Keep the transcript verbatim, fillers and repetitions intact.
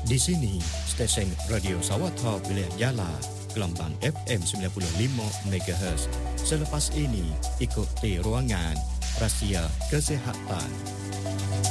Di sini, stesen Radio Sawatha Wilayah Yala, gelombang F M sembilan puluh lima megahertz. Selepas ini, ikuti ruangan Rahsia Kesihatan.